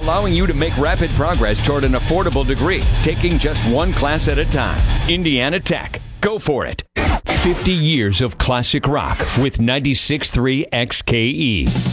allowing you to make rapid progress toward an affordable degree, taking just one class at a time. Indiana Tech. Go for it. 50 years of classic rock with 96.3 XKE.